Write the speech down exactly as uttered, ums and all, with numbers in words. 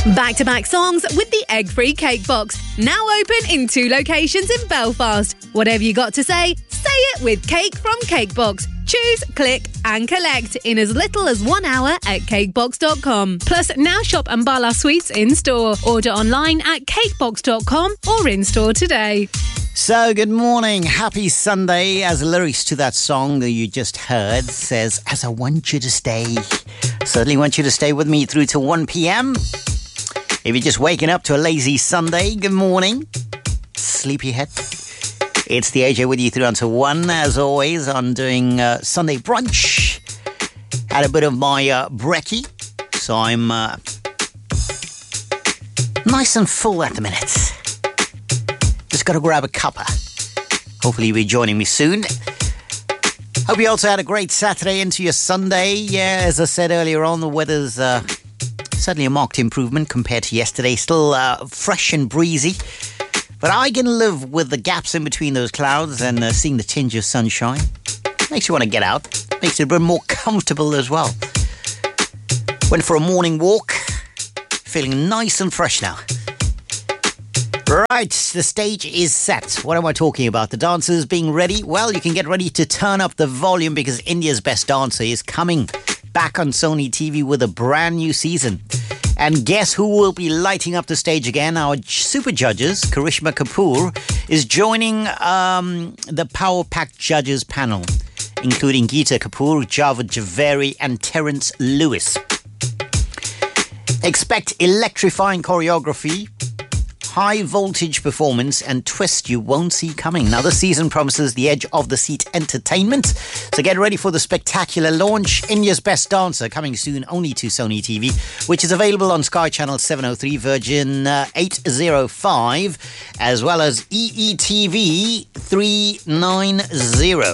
Back-to-back songs with the egg-free cake box. Now open in two locations in Belfast. Whatever you got to say, say it with Cake from Cakebox. Choose, click and collect in as little as one hour at cakebox dot com. Plus, now shop Ambala Sweets in-store. Order online at cakebox dot com or in-store today. So, good morning. Happy Sunday. As the lyrics to that song that you just heard says, as I want you to stay. Certainly want you to stay with me through to one p.m. If you're just waking up to a lazy Sunday, good morning. Sleepyhead. It's the A J with you through until one, as always. I'm doing uh, Sunday brunch. Had a bit of my uh, brekkie, so I'm uh, nice and full at the minute. Just got to grab a cuppa. Hopefully you'll be joining me soon. Hope you also had a great Saturday into your Sunday. Yeah, as I said earlier on, the weather's uh, certainly a marked improvement compared to yesterday. Still uh, fresh and breezy. But I can live with the gaps in between those clouds and uh, seeing the tinge of sunshine. Makes you want to get out. Makes it a bit more comfortable as well. Went for a morning walk. Feeling nice and fresh now. Right, the stage is set. What am I talking about? The dancers being ready? Well, you can get ready to turn up the volume because India's Best Dancer is coming back on Sony T V with a brand new season. And guess who will be lighting up the stage again? Our super judges, Karishma Kapoor, is joining um, the Power Pack Judges panel, including Geeta Kapoor, Javed Javeri, and Terence Lewis. Expect electrifying choreography, high voltage performance and twist you won't see coming. Now, this season promises the edge of the seat entertainment. So get ready for the spectacular launch. India's Best Dancer coming soon only to Sony T V, which is available on Sky Channel seven oh three, Virgin uh, eight oh five, as well as E E T V three ninety.